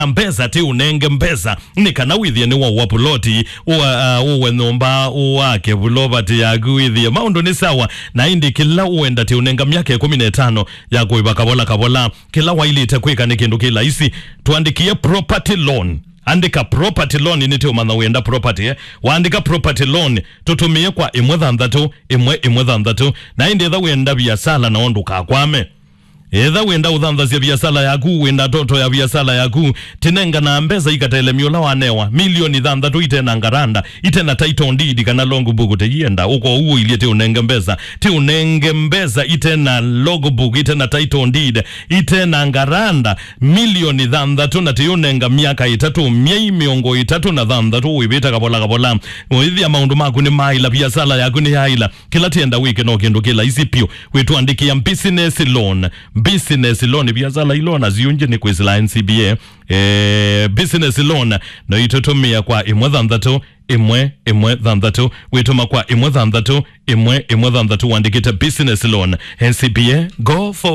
mbeza ti unenge mbeza nikana withie ni wa ploti uwe nomba wake buloba ti yagu withie maundu ni sawa na indi kila uenda ti unenga miaka 15 ya kuiba kabola kila wailite kwika ni kindu kila isi tuandikie property loan. Andika property loan inite umana uenda property waandika property loan tutumie kwa imwe thandatu na indi etha wenda biasala na ondu kakwame etha wenda uthandhasia biasala yaku wenda toto ya biasala yaku tinenga na mbeza ikatele miola wanewa milioni 6 itena ngaranda itena title deed kana logbook te yenda uko uo iliete unenge mbeza ti unenge mbeza itena logbook itena title deed itena ngaranda milioni 6 na ti unenga miaka 3 miei miongo 3 na 6 uibita kabola uithia maundu maku ni maila biasala yaku ni haila kila tienda wiki no kindu kila isipio wetuandikia business loan biasala ilona ziunje ni kwizila NCBA business loan no itutumia kwa imwe thandatu wituma kwa imwe thandatu wandikite business loan NCBA go for